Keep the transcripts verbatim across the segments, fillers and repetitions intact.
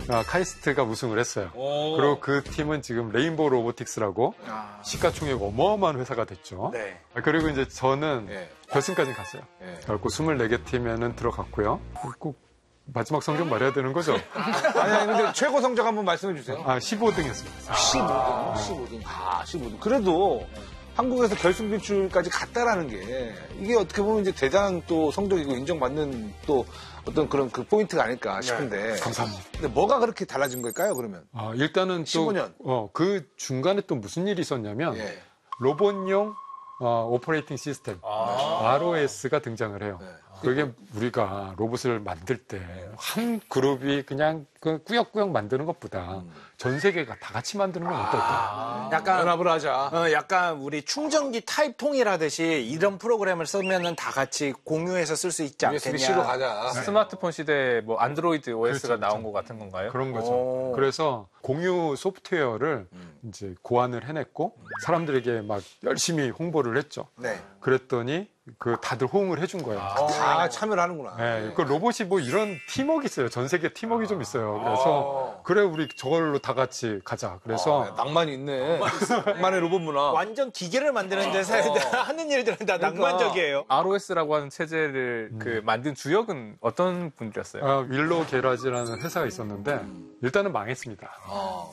아, 카이스트가 우승을 했어요. 오. 그리고 그 팀은 지금 레인보우 로보틱스라고 아. 시가총액 어마어마한 회사가 됐죠. 네. 그리고 이제 저는 네. 결승까지 갔어요. 네. 결국 스물네 개 팀에는 들어갔고요. 꼭 마지막 성적 말해야 되는 거죠? 아니, 아니, 근데 최고 성적 한번 말씀해 주세요. 아, 십오 등 했습니다. 십오 등? 십오 등. 아, 십오 등. 그래도 한국에서 결승 진출까지 갔다라는 게 이게 어떻게 보면 이제 대단한 또 성적이고 인정받는 또 어떤 그런 그 포인트가 아닐까 싶은데. 네, 감사합니다. 근데 뭐가 그렇게 달라진 걸까요, 그러면? 아, 일단은 또. 십오 년. 어, 그 중간에 또 무슨 일이 있었냐면 예. 로봇용 어, 오퍼레이팅 시스템 아. 알오에스가 등장을 해요. 네. 그게 우리가 로봇을 만들 때 한 그룹이 그냥 그 꾸역꾸역 만드는 것보다 음. 전 세계가 다 같이 만드는 건 어떨까? 아. 약간 연합을 하자. 어, 약간 우리 충전기 타입 통일하듯이 이런 프로그램을 쓰면은 다 같이 공유해서 쓸 수 있지 않겠냐? 유에스비-C로 가자. 네. 스마트폰 시대에 뭐 안드로이드 오에스가 그렇죠, 나온 그렇죠. 것 같은 건가요? 그런 거죠. 오. 그래서 공유 소프트웨어를 음. 이제 고안을 해냈고 사람들에게 막 열심히 홍보를 했죠. 네. 그랬더니 그 다들 호응을 해준 거예요. 아, 다 참여를 하는구나. 네, 그 로봇이 뭐 이런 팀워크 있어요. 전 세계 팀워크 좀 있어요. 그래서 그래 우리 저걸로 다 같이 가자. 그래서 아, 낭만이 있네. 낭만의 로봇 문화. 완전 기계를 만드는 데서 어. 하는 일들은 다 그러니까. 낭만적이에요. 알오에스라고 하는 체제를 음. 그 만든 주역은 어떤 분들이었어요? 아, 윌로우 게라지라는 회사가 있었는데 일단은 망했습니다. 어.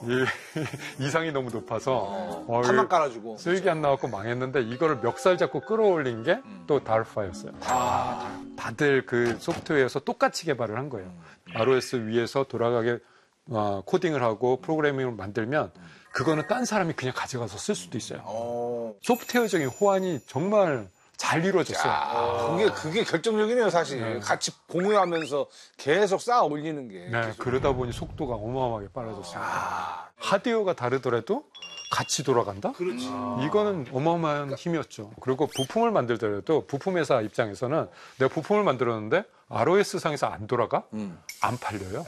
이, 이상이 너무 높아서 어. 판만 깔아주고 수익이 안 나왔고 망했는데 이거를 멱살 잡고 끌어올린 게 또 달파였어요. 아. 다들 그 소프트웨어에서 똑같이 개발을 한 거예요. 알오에스 위에서 돌아가게 어, 코딩을 하고 프로그래밍을 만들면 그거는 딴 사람이 그냥 가져가서 쓸 수도 있어요. 오. 소프트웨어적인 호환이 정말 잘 이루어졌어요. 야, 그게, 그게 결정적이네요, 사실. 네. 같이 공유하면서 계속 쌓아 올리는 게. 네, 계속. 그러다 보니 속도가 어마어마하게 빨라졌습니다. 아. 하드웨어가 다르더라도 같이 돌아간다? 그렇지. 이거는 어마어마한 힘이었죠. 그리고 부품을 만들더라도 부품 회사 입장에서는 내가 부품을 만들었는데 알오에스 상에서 안 돌아가? 음. 안 팔려요.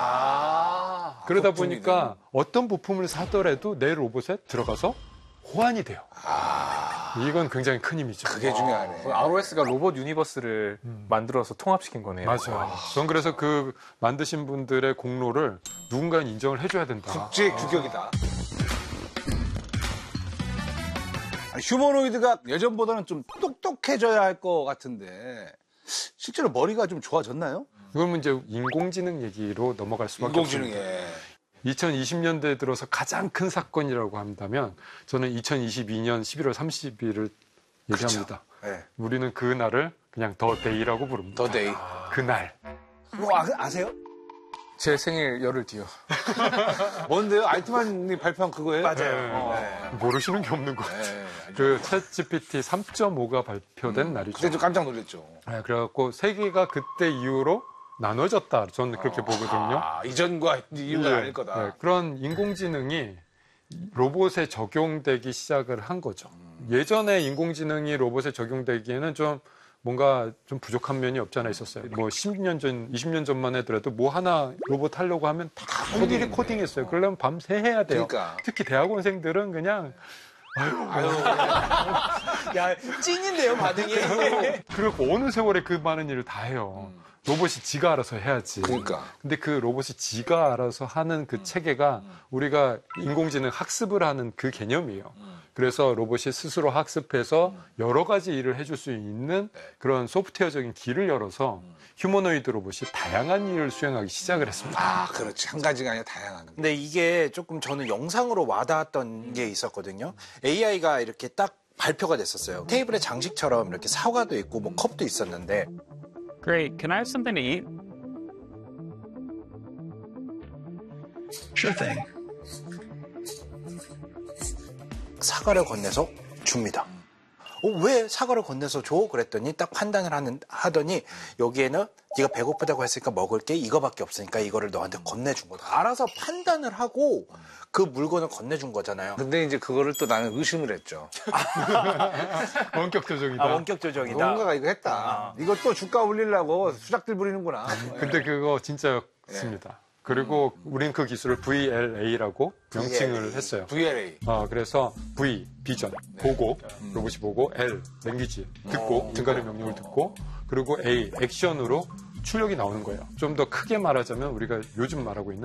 아. 그러다 보니까 어떤 부품을 사더라도 내 로봇에 들어가서 호환이 돼요. 아. 이건 굉장히 큰 힘이죠. 그게 중요하네. 알오에스가 로봇 유니버스를 음. 만들어서 통합시킨 거네요. 맞아요. 전 그래서 그 만드신 분들의 공로를 누군가는 인정을 해줘야 된다. 국제 규격이다. 휴머노이드가 예전보다는 좀 똑똑해져야 할 것 같은데 실제로 머리가 좀 좋아졌나요? 이건 이제 인공지능 얘기로 넘어갈 수밖에 없습니다. 인공지능에. 이천이십 년대에 들어서 가장 큰 사건이라고 한다면 저는 이천이십이 년 십일월 삼십일을 얘기합니다. 그렇죠. 네. 우리는 그 날을 그냥 더 데이라고 부릅니다. 더 데이. 그날. 이거 아, 아세요? 제 생일 열흘 뒤요. 뭔데요? 알트만이 발표한 그거예요? 맞아요. 네. 어. 네. 모르시는 게 없는 거죠. 네. 그 챗지피티 삼 점 오가 발표된 음, 날이죠. 그때 좀 깜짝 놀랐죠. 네, 그래갖고 세계가 그때 이후로 나눠졌다. 저는 그렇게 어. 보거든요. 아, 이전과 이유가 네. 아닐 거다. 네, 그런 인공지능이 로봇에 적용되기 시작을 한 거죠. 음. 예전에 인공지능이 로봇에 적용되기에는 좀 뭔가 좀 부족한 면이 없지 않아 있었어요. 뭐 십 년 전, 이십 년 전만 하더라도 뭐 하나 로봇 하려고 하면 다 일일이 코딩했어요. 그러려면 밤새 해야 돼요. 그러니까. 특히 대학원생들은 그냥 아유, 아유, 야, 찐인데요, 반응이. 그리고 어느 세월에 그 많은 일을 다 해요. 음. 로봇이 지가 알아서 해야지. 그러니까. 근데 그 로봇이 지가 알아서 하는 그 음. 체계가 음. 우리가 인공지능 학습을 하는 그 개념이에요. 음. 그래서 로봇이 스스로 학습해서 음. 여러 가지 일을 해줄 수 있는 네. 그런 소프트웨어적인 길을 열어서 음. 휴머노이드 로봇이 다양한 일을 수행하기 시작을 했습니다. 아, 그렇지. 한 가지가 아니라 다양한. 근데 이게 조금 저는 영상으로 와닿았던 게 있었거든요. 에이아이가 이렇게 딱 발표가 됐었어요. 테이블에 장식처럼 이렇게 사과도 있고 뭐 컵도 있었는데 Great. Can I have something to eat? Sure thing. 사과를 건네서 줍니다. 어, 왜 사과를 건네서 줘? 그랬더니 딱 판단을 하는, 하더니 여기에는 네가 배고프다고 했으니까 먹을 게 이거밖에 없으니까 이거를 너한테 건네준 거다. 알아서 판단을 하고 그 물건을 건네준 거잖아요. 근데 이제 그거를 또 나는 의심을 했죠. 원격 조정이다. 아, 원격 조정이다. 누군가가 이거 했다. 아. 이걸 또 주가 올리려고 수작들 부리는구나. 근데 그거 진짜였습니다. 네. 그리고 음. 우린 그 기술을 브이엘에이라고 명칭을 했어요. 브이엘에이. 어, 그래서 V, 비전, 네. 보고, 음. 로봇이 보고, L, 랭귀지, 듣고, 등간의 명령을 듣고, 그리고 A, 액션으로 출력이 나오는 거예요. 좀 더 크게 말하자면 우리가 요즘 말하고 있는